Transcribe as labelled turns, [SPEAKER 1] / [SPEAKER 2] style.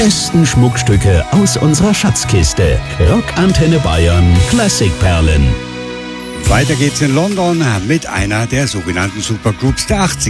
[SPEAKER 1] besten Schmuckstücke aus unserer Schatzkiste. Rock Antenne Bayern Klassikperlen.
[SPEAKER 2] Weiter geht's in London mit einer der sogenannten Supergroups der 80er.